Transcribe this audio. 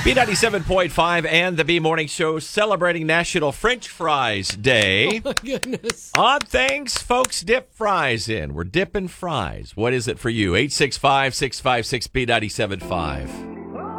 B97.5 and the B Morning Show celebrating National French Fries Day. Oh, my goodness. Odd things folks dip fries in. We're dipping fries. What is it for you? 865-656-B975.